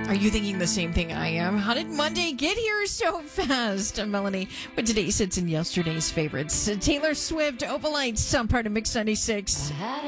Are you thinking the same thing I am? How did Monday get here so fast? I'm Melanie with today's hits and yesterday's favorites. Taylor Swift, Opalite, some part of Mix 96.